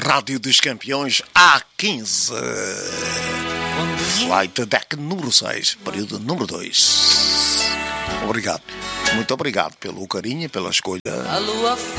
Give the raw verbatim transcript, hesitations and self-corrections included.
Rádio dos Campeões A quinze. Flight Deck número seis, período número dois. Obrigado. Muito obrigado pelo carinho, pela escolha.